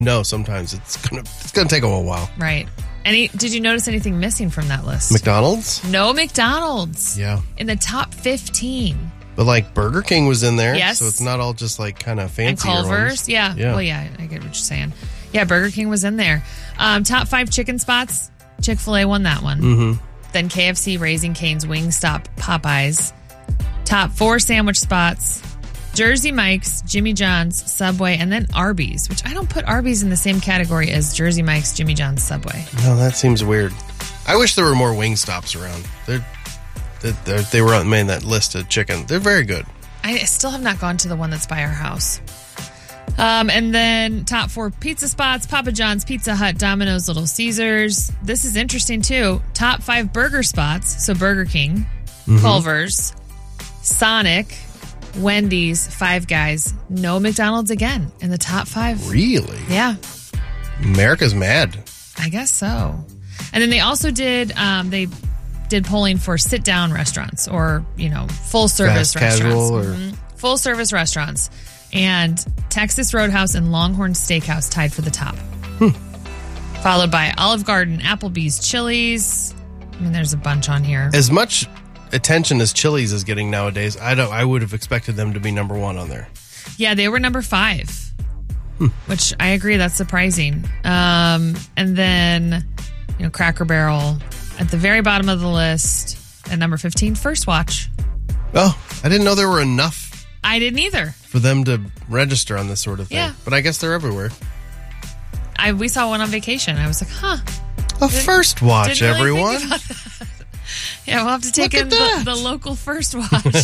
No, sometimes it's gonna take a while. Right. Did you notice anything missing from that list? McDonald's? No McDonald's. Yeah. In the top 15. But like Burger King was in there. Yes. So it's not all just like kind of fancy. And Culver's. Yeah. Well, yeah, I get what you're saying. Yeah, Burger King was in there. Top 5 chicken spots. Chick-fil-A won that one. Mm-hmm. Then KFC, Raising Cane's, Wingstop, Popeyes. Top 4 sandwich spots. Jersey Mike's, Jimmy John's, Subway, and then Arby's, which I don't put Arby's in the same category as Jersey Mike's, Jimmy John's, Subway. No, that seems weird. I wish there were more Wingstops around. They were on that list of chicken. They're very good. I still have not gone to the one that's by our house. And then top 4 pizza spots, Papa John's, Pizza Hut, Domino's, Little Caesars. This is interesting too. Top 5 burger spots, so Burger King, Culver's, Sonic, Wendy's, Five Guys, no McDonald's again in the top 5. Really? Yeah. America's mad. I guess so. And then they also did polling for sit-down restaurants or, full-service Fast restaurants. casual or... Full-service restaurants. And Texas Roadhouse and Longhorn Steakhouse tied for the top. Followed by Olive Garden, Applebee's, Chili's. I mean, there's a bunch on here. As much attention as Chili's is getting nowadays, I would have expected them to be number 1 on there. Yeah, they were number 5, which I agree, that's surprising. And then, Cracker Barrel at the very bottom of the list at number 15, First Watch. Oh, I didn't know there were enough. I didn't either. For them to register on this sort of thing. Yeah. But I guess they're everywhere. We saw one on vacation. I was like, First Watch, didn't really everyone. think about that. Yeah, we'll have to take in the local First Watch.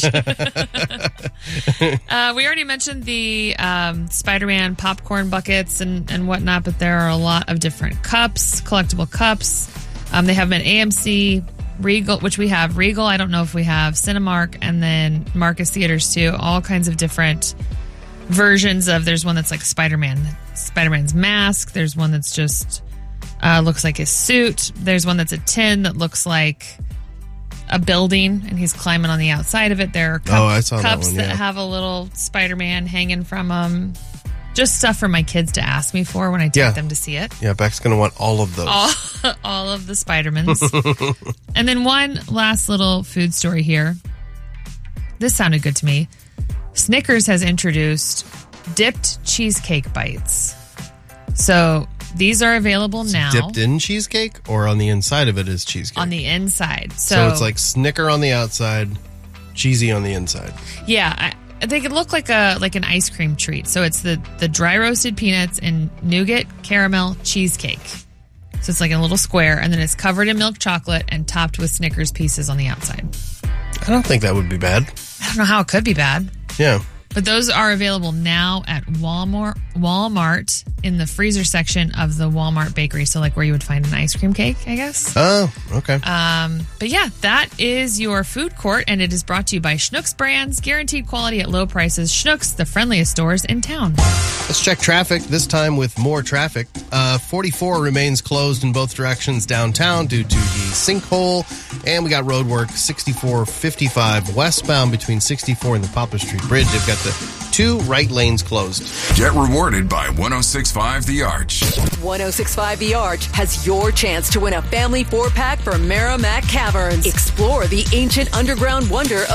We already mentioned the Spider-Man popcorn buckets and whatnot, but there are a lot of different cups, collectible cups. They have been AMC, Regal, which we have. Regal, I don't know if we have. Cinemark, and then Marcus Theaters, too. All kinds of different versions of... There's one that's like Spider-Man's mask. There's one that's just looks like his suit. There's one that's a tin that looks like a building, and he's climbing on the outside of it. There are cups that have a little Spider-Man hanging from them. Just stuff for my kids to ask me for when I take them to see it. Yeah, Beck's going to want all of those. All of the Spider-Mans. And then one last little food story here. This sounded good to me. Snickers has introduced dipped cheesecake bites. So these are available now. Dipped in cheesecake, or on the inside of it is cheesecake? On the inside. So it's like Snicker on the outside, cheesy on the inside. Yeah, they could look like an ice cream treat. So it's the dry roasted peanuts and nougat caramel cheesecake. So it's like a little square, and then it's covered in milk chocolate and topped with Snickers pieces on the outside. I don't think that would be bad. I don't know how it could be bad. Yeah. But those are available now at Walmart in the freezer section of the Walmart bakery. So like where you would find an ice cream cake, I guess. Oh, okay. But yeah, that is your food court, and it is brought to you by Schnucks Brands. Guaranteed quality at low prices. Schnucks, the friendliest stores in town. Let's check traffic, this time with more traffic. 44 remains closed in both directions downtown due to the sinkhole. And we got road work 6455 westbound between 64 and the Poplar Street Bridge. They've got the 2 right lanes closed. Get rewarded by 106.5 The Arch. 106.5 The Arch has your chance to win a family 4-pack for Merrimack Caverns. Explore the ancient underground wonder of